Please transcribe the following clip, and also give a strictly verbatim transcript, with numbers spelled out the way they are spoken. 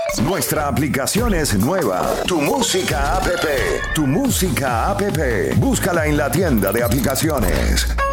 Nuestra aplicación es nueva. Tu Música App. Tu Música App. Búscala en la tienda de aplicaciones.